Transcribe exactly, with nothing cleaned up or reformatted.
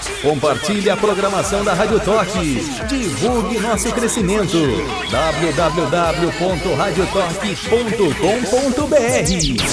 Compartilhe a programação da Rádio Toque. Divulgue nosso crescimento. w w w ponto radio toque ponto com ponto b r